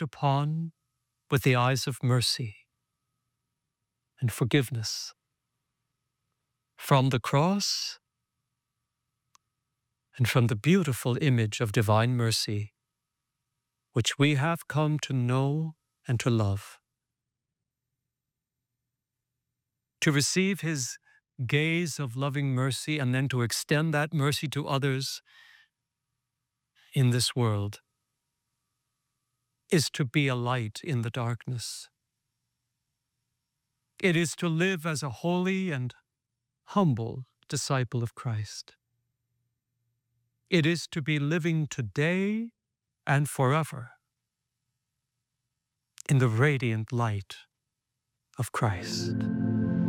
looked upon with the eyes of mercy and forgiveness. From the cross and from the beautiful image of divine mercy, which we have come to know and to love. To receive his gaze of loving mercy and then to extend that mercy to others in this world is to be a light in the darkness. It is to live as a holy and humble disciple of Christ. It is to be living today and forever in the radiant light of Christ.